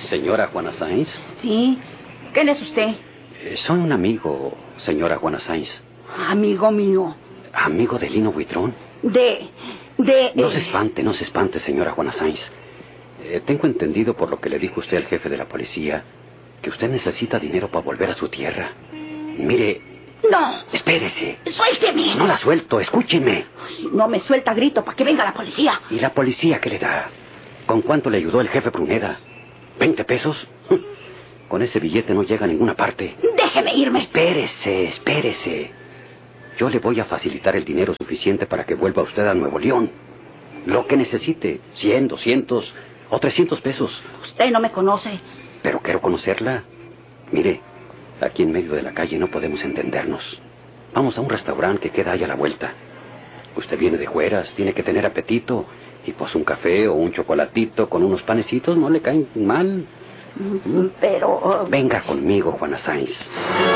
Señora Juana Sáenz. Sí. ¿Quién es usted? Soy un amigo, señora Juana Sáenz. Amigo mío. Amigo de Lino Buitrón. No se espante, señora Juana Sáenz. Tengo entendido por lo que le dijo usted al jefe de la policía que usted necesita dinero para volver a su tierra. Mire... No. Espérese. Suélteme. No la suelto, escúcheme. Si no me suelta, grito para que venga la policía. ¿Y la policía qué le da? ¿Con cuánto le ayudó el jefe Pruneda? ¿20 pesos? Con ese billete no llega a ninguna parte. Déjeme irme. Espérese. Yo le voy a facilitar el dinero suficiente para que vuelva usted a Nuevo León. Lo que necesite. 100, 200 o 300 pesos. Usted no me conoce. Pero quiero conocerla. Mire, aquí en medio de la calle no podemos entendernos. Vamos a un restaurante que queda ahí a la vuelta. Usted viene de Jueras, tiene que tener apetito. Y pues un café o un chocolatito con unos panecitos no le caen mal. Pero... Venga conmigo, Juana Sáenz.